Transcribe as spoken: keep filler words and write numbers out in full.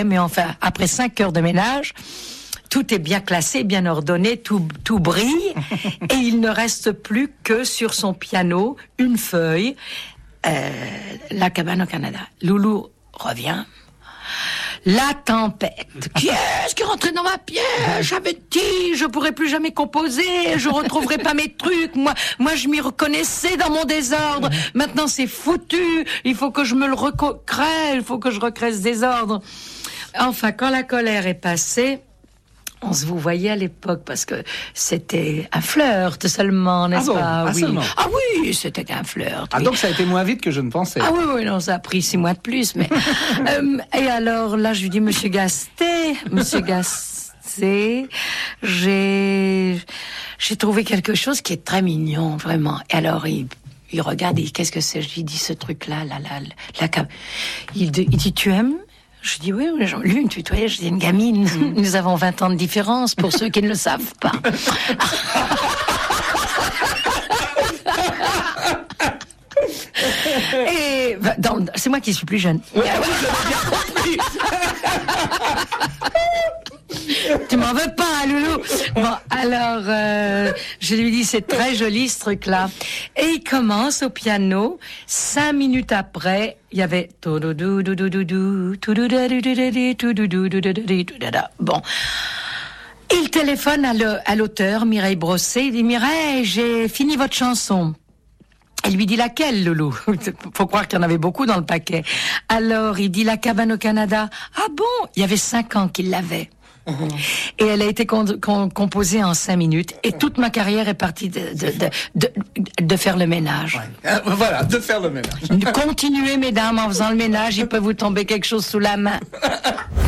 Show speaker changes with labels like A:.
A: après, mais enfin, après cinq heures de ménage, tout est bien classé, bien ordonné, tout, tout brille, et il ne reste plus que sur son piano une feuille, euh, La cabane au Canada. Loulou revient. La tempête. Qui est-ce qui est rentré dans ma pièce? J'avais dit, je pourrais plus jamais composer, je retrouverai pas mes trucs. Moi, moi, je m'y reconnaissais dans mon désordre. Maintenant, c'est foutu. Il faut que je me le recrée. Il faut que je recrée ce désordre. Enfin, quand la colère est passée, on se vous voyait à l'époque parce que c'était un flirt seulement, n'est-ce
B: ah bon
A: pas?
B: Ah,
A: oui.
B: seulement.
A: Ah oui, c'était un flirt.
B: Ah
A: oui.
B: Donc ça a été moins vite que je ne pensais.
A: Ah oui, oui, non, ça a pris six mois de plus. Mais euh, et alors là, je lui dis, Monsieur Gasté, Monsieur Gasté, j'ai j'ai trouvé quelque chose qui est très mignon, vraiment. Et alors il il regarde, et qu'est-ce que c'est? Je lui dis ce truc-là, là, là, la cave. Il, il dit, tu aimes? Je dis oui, lui me tutoyait, je dis une gamine. Mmh. Nous avons vingt ans de différence pour ceux qui ne le savent pas. Et bah, dans, c'est moi qui suis plus jeune.
B: Oui, oui, j'avais bien compris.
A: Tu m'en veux pas, Loulou? Bon, alors, euh, je lui dis, c'est très joli ce truc-là. Et il commence au piano. Cinq minutes après, il y avait... Bon. Il téléphone à l'auteur, Mireille Brosset. Il dit, Mireille, j'ai fini votre chanson. Elle lui dit laquelle, Loulou? Faut croire qu'il y en avait beaucoup dans le paquet. Alors, il dit La cabane au Canada. Ah bon? Il y avait cinq ans qu'il l'avait. Et elle a été con- con- composée en cinq minutes. Et toute ma carrière est partie de, de, de, de, de faire le ménage.
B: Ouais. Euh, voilà, de faire le ménage.
A: Continuez, mesdames, en faisant le ménage, il peut vous tomber quelque chose sous la main.